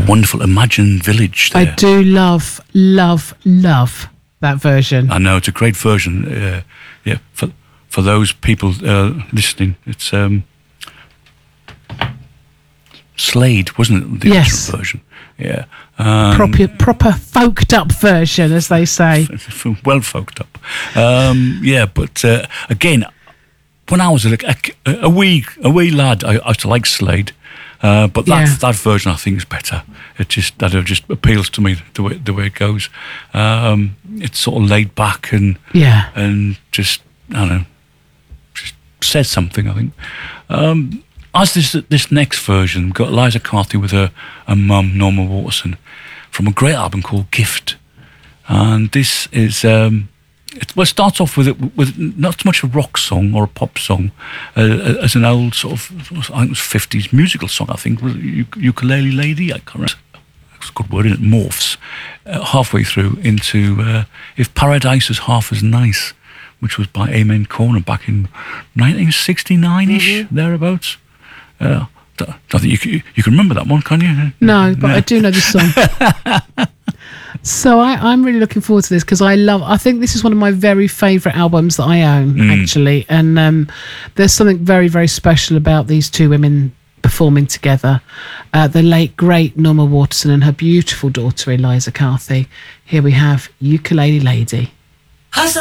wonderful Imagine Village there. I do love that version. I know, it's a great version. Yeah, for those people listening, it's Slade, wasn't it? The original version. Yeah. Proper folked up version, as they say. Well folked up. Yeah, but again, when I was a wee lad, I used to like Slade. But that version I think is better. It just appeals to me the way it goes. It's sort of laid back and just, I don't know, just says something, I think. As this next version, we've got Liza Carthy with her mum, Norma Waterson, from a great album called Gift. And this is, it starts off with not so much a rock song or a pop song as an old sort of, I think it was 50s musical song, I think, Ukulele Lady, I can't remember. It's a good word, isn't it? Morphs halfway through into If Paradise is Half as Nice, which was by Amen Corner back in 1969-ish, thereabouts. I think you can remember that one, can you? No, but I do know this song. So I'm really looking forward to this because I think this is one of my very favourite albums that I own, actually. And there's something very, very special about these two women performing together. The late, great Norma Waterson and her beautiful daughter, Eliza Carthy. Here we have Ukulele Lady.